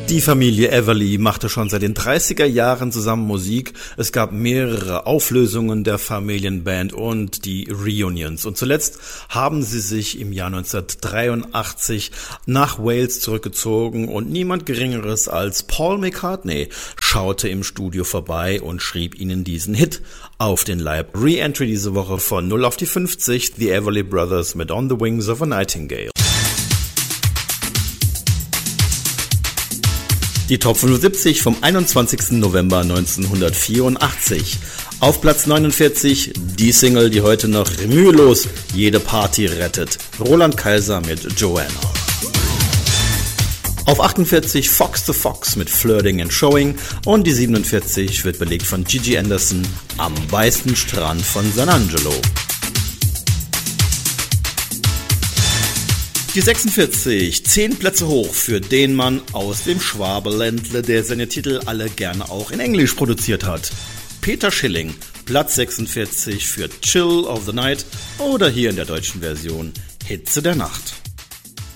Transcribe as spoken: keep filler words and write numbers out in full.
Die Familie Everly machte schon seit den dreißiger Jahren zusammen Musik. Es gab mehrere Auflösungen der Familienband und die Reunions. Und zuletzt haben sie sich im Jahr neunzehnhundertdreiundachtzig nach Wales zurückgezogen und niemand Geringeres als Paul McCartney schaute im Studio vorbei und schrieb ihnen diesen Hit auf den Leib. Re-Entry diese Woche von null auf die fünfzig, The Everly Brothers mit On the Wings of a Nightingale. Die Top fünfundsiebzig vom einundzwanzigsten November neunzehnhundertvierundachtzig. Auf Platz neunundvierzig die Single, die heute noch mühelos jede Party rettet. Roland Kaiser mit Joanna. Auf achtundvierzig Fox the Fox mit Flirting and Showing und die siebenundvierzig wird belegt von Gigi Anderson, Am weißen Strand von San Angelo. Die sechsundvierzig, zehn Plätze hoch für den Mann aus dem Schwabeländle, der seine Titel alle gerne auch in Englisch produziert hat. Peter Schilling, Platz sechsundvierzig für Chill of the Night oder hier in der deutschen Version Hitze der Nacht.